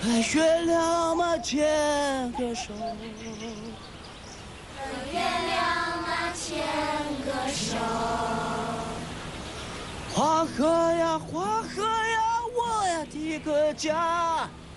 月亮嘛牵个手， 月亮嘛牵个手。 黄河呀黄河呀，我呀的个家。